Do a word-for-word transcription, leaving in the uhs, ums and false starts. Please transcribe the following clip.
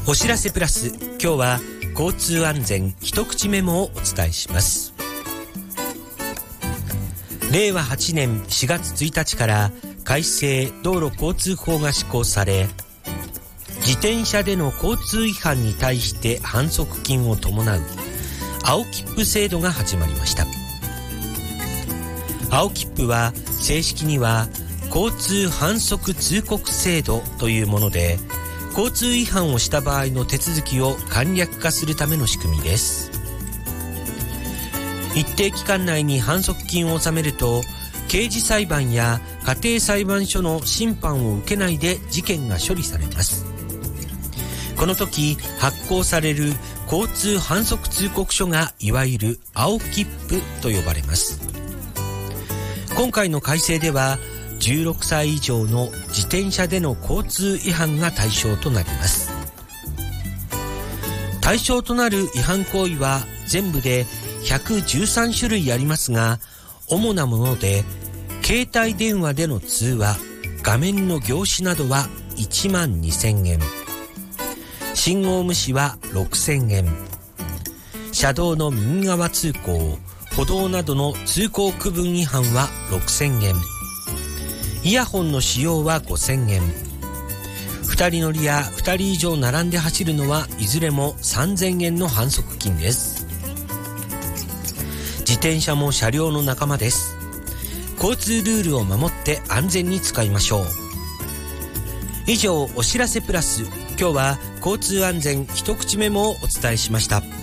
お知らせプラス、今日は交通安全一口メモをお伝えします。れいわはちねんしがつついたちから改正道路交通法が施行され、自転車での交通違反に対して反則金を伴う青切符制度が始まりました。青切符は正式には交通反則通告制度というもので、交通違反をした場合の手続きを簡略化するための仕組みです。一定期間内に反則金を納めると、刑事裁判や家庭裁判所の審判を受けないで事件が処理されます。この時発行される交通反則通告書がいわゆる青切符と呼ばれます。今回の改正ではじゅうろくさい以上の自転車での交通違反が対象となります。対象となる違反行為は全部でひゃくじゅうさんしゅるいありますが、主なもので携帯電話での通話、画面の凝視などはいちまんにせんえん、信号無視はろくせんえん、車道の右側通行、歩道などの通行区分違反はろくせんえん、イヤホンの使用はごせんえん、ふたり乗りやふたり以上並んで走るのはいずれもさんぜんえんの反則金です。自転車も車両の仲間です。交通ルールを守って安全に使いましょう。以上、お知らせプラス、今日は交通安全一口メモをお伝えしました。